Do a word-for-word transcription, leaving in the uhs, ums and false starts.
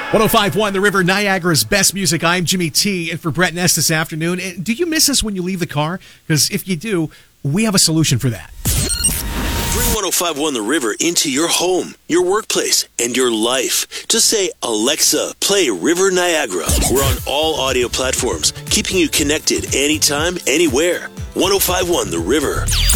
one oh five point one The River, Niagara's best music. I'm Jimmy T, and for Brett Ness this afternoon. Do you miss us when you leave the car? Because if you do, we have a solution for that. Bring one oh five point one The River into your home, your workplace, and your life. Just say, Alexa, play River Niagara. We're on all audio platforms, keeping you connected anytime, anywhere. one oh five point one The River.